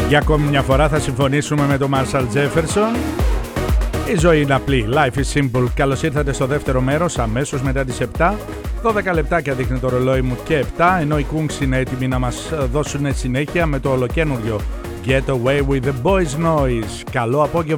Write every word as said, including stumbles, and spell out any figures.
Για ακόμη μια φορά θα συμφωνήσουμε με τον Marshall Jefferson. Η ζωή είναι απλή. Life is simple. Καλώς ήρθατε στο δεύτερο μέρος, αμέσως μετά τις επτά. δώδεκα λεπτάκια δείχνει το ρολόι μου και επτά, ενώ οι Kungs είναι έτοιμοι να μας δώσουν συνέχεια με το ολοκένουργιο Get Away with the Boys Noise. Καλό απόγευμα.